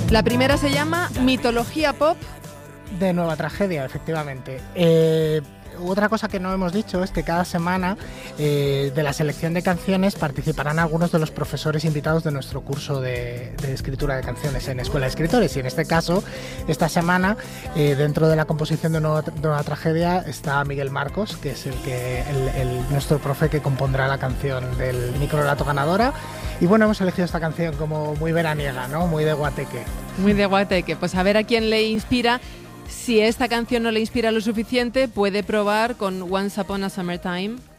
La primera se llama Mitología Pop. De Nueva Tragedia, efectivamente. Otra cosa que no hemos dicho es que cada semana de la selección de canciones participarán algunos de los profesores invitados de nuestro curso de escritura de canciones en Escuela de Escritores, y en este caso, esta semana, dentro de la composición de Nueva Tragedia está Miguel Marcos, que es nuestro profe que compondrá la canción del microrelato ganadora. Y bueno, hemos elegido esta canción como muy veraniega, ¿no? Muy de guateque. Muy de guateque. Pues a ver a quién le inspira. Si esta canción no le inspira lo suficiente, puede probar con Once Upon a Summertime.